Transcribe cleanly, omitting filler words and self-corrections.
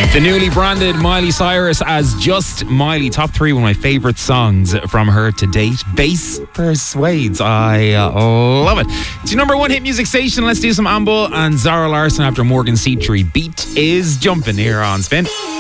The newly branded Miley Cyrus as Just Miley. Top 3, one of my favourite songs from her to date. Bass Persuades. I love it. It's your number 1 hit music station. Let's do some Amble and Zara Larsson after Morgan C3. Beat is jumping here on Spin.